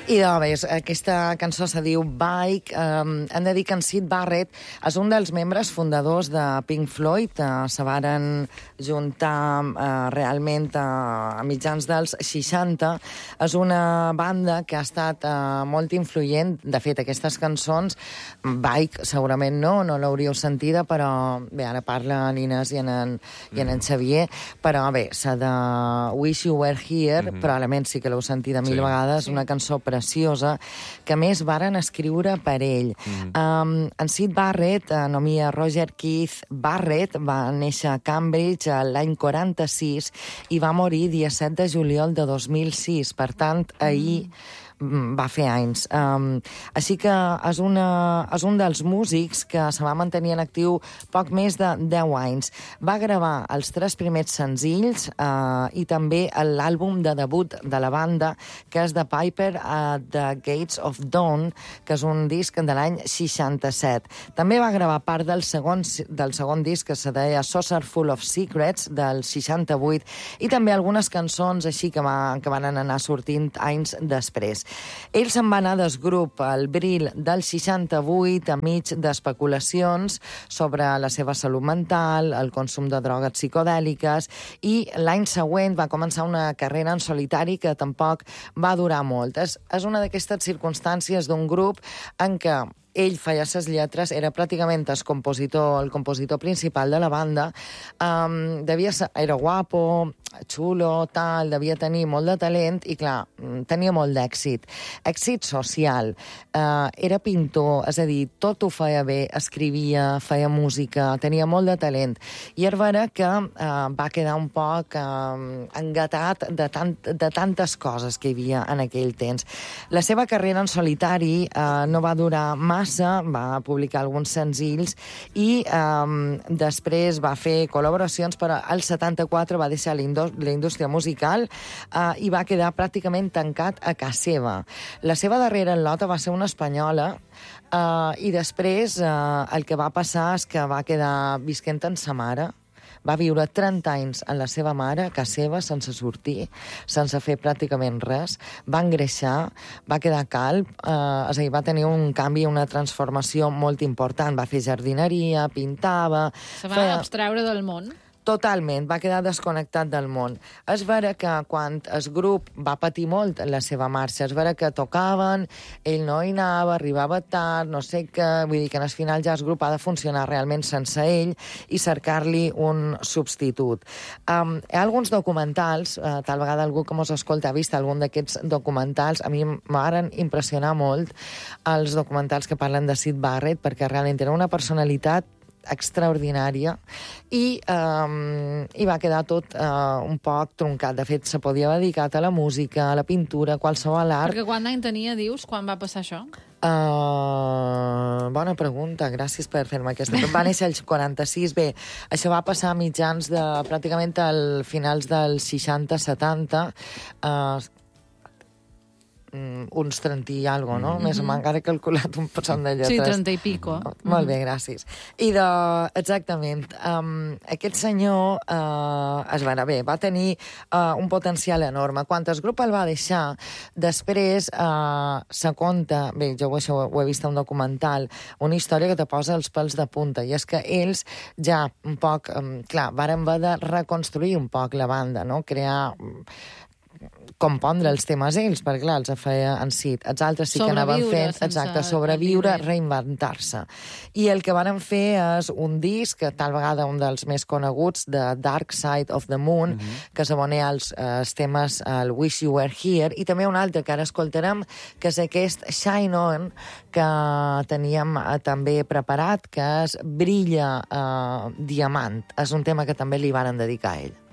I aquesta cançó se diu Bike. Hem de dir que en Syd Barrett és un dels membres fundadors de Pink Floyd. Se varen juntar realment a mitjans dels 60. És una banda que ha estat molt influent. De fet, aquestes cançons, Bike segurament no l'hauríeu sentida, però bé, ara parla l'Inés i en Xavier, però bé, s'ha de Wish You Were Here, probablement sí que l'heu sentida mil vegades, una cançó preciosa, que a més varen escriure per ell. En Syd Barrett, nomia Roger Keith Barrett, va néixer a Cambridge l'any 46 i va morir dia 7 de juliol de 2006. Per tant, ahir va fer anys. Així que és un dels músics que se va mantenir en actiu poc més de 10 anys. Va gravar els 3 primers senzills i també l'àlbum de debut de la banda, que és The Piper at the Gates of Dawn, que és un disc de l'any 67. També va gravar part del segon disc, que se deia Saucer Full of Secrets, del 68, i també algunes cançons així que van anar sortint anys després. Ell se'n va anar del grup al bril del 68 enmig d'especulacions sobre la seva salut mental, el consum de drogues psicodèliques, i l'any següent va començar una carrera en solitari que tampoc va durar molt. És una d'aquestes circumstàncies d'un grup en què ell feia les lletres, era pràcticament el compositor principal de la banda. Era guapo, xulo, tal, devia tenir molt de talent i, clar, tenia molt d'èxit. Èxit social. Era pintor, és a dir, tot ho feia bé, escrivia, feia música, tenia molt de talent. I és vera que va quedar un poc engatat de tantes coses que hi havia en aquell temps. La seva carrera en solitari no va durar massa, va publicar alguns senzills i després va fer col·laboracions, però al 74 va deixar la indústria musical i va quedar pràcticament tancat a casa seva. La seva darrera enlota va ser una espanyola i després el que va passar és que va quedar visquent amb sa mare. Va viure 30 anys amb la seva mare, a casa seva, sense sortir, sense fer pràcticament res. Va engreixar, va quedar calb, és a dir, va tenir un canvi, una transformació molt important. Va fer jardineria, pintava... Se va abstreure del món. Totalment, va quedar desconnectat del món. És vera que quan el grup va patir molt la seva marxa, és vera que tocaven, ell no hi anava, arribava tard, no sé què, vull dir que al final ja el grup ha de funcionar realment sense ell i cercar-li un substitut. Hi ha alguns documentals, tal vegada algú que mos escolta ha vist algun d'aquests documentals, a mi m'han impressionar molt els documentals que parlen de Syd Barrett, perquè realment era una personalitat extraordinària i va quedar tot un poc truncat. De fet, se podia haver dedicat a la música, a la pintura, a qualsevol art. Perquè quant any tenia, dius, quan va passar això? Bona pregunta, gràcies per fer-me aquesta. Va néixer el 46, bé, això va passar a mitjans de pràcticament al finals dels 60-70, uns 30 i alguna cosa, no? Més m'encara he calculat un passant de lletres. Sí, 30 i pico. Molt bé, gràcies. I exactament, aquest senyor va tenir un potencial enorme. Quan el grup el va deixar, després se conta, bé, jo això ho he vist a un documental, una història que te posa els pèls de punta, i és que ells ja un poc, clar, varen haver de reconstruir un poc la banda, no? Compondre els temes ells, perquè clar, els feia en Syd. Els altres sí que anaven fent, sobreviure, reinventar-se. I el que van fer és un disc, tal vegada un dels més coneguts, de Dark Side of the Moon, que s'abonea als temes al Wish You Were Here, i també un altre que ara escoltarem, que és aquest Shine On, que teníem també preparat, que és Brilla Diamant. És un tema que també li varen dedicar a ell.